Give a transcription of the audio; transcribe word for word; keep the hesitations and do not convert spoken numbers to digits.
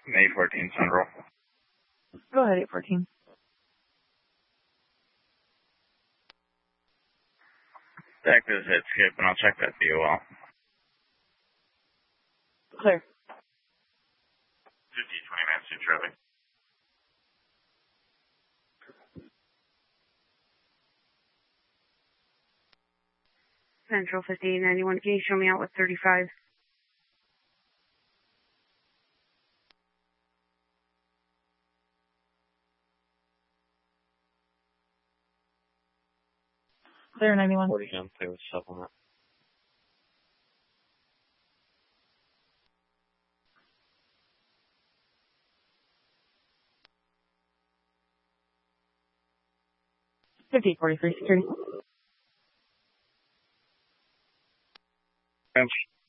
eight fourteen Central. Go ahead, eight fourteen. Back to this hit skip, and I'll check that D O L. Clear. fifty, twenty minutes to traffic. Central fifty-eight ninety-one, can you show me out with thirty-five? Clear ninety-one. forty, I'm clear with supplement. fifty forty-three security. Thanks.